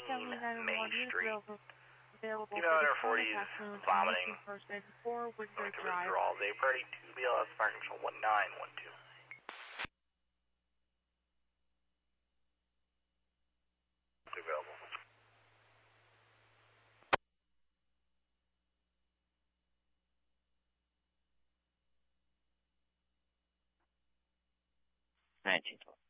Main Street. Available female under 40 is vomiting. Going to withdrawals. A party 2 BLS Fire Control 1912. Available. Right,